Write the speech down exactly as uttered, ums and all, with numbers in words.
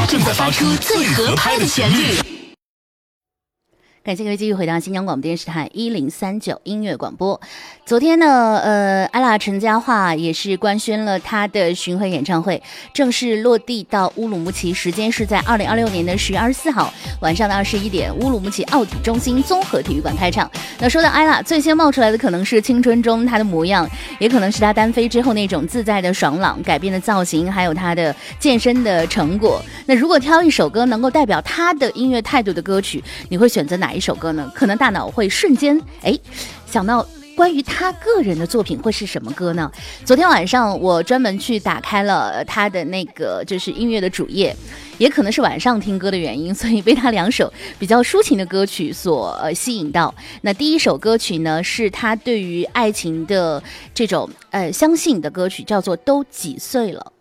正在发出最合拍的旋律。 感谢各位继续回到新疆广播电视台一零三九音乐广播。昨天呢，呃，艾拉陈嘉桦也是官宣了他的巡回演唱会，正式落地到乌鲁木齐，时间是在二零二六年的十月二十四号晚上的二十一点，乌鲁木齐奥体中心综合体育馆开场。那说到艾拉，最先冒出来的可能是青春中他的模样，也可能是他单飞之后那种自在的爽朗、改变的造型，还有他的健身的成果。那如果挑一首歌能够代表他的音乐态度的歌曲，你会选择哪一首歌呢？可能大脑会瞬间哎想到关于他个人的作品会是什么歌呢？昨天晚上我专门去打开了他的那个就是音乐的主页，也可能是晚上听歌的原因，所以被他两首比较抒情的歌曲所呃吸引到。那第一首歌曲呢，是他对于爱情的这种呃相信的歌曲，叫做《都几岁了》。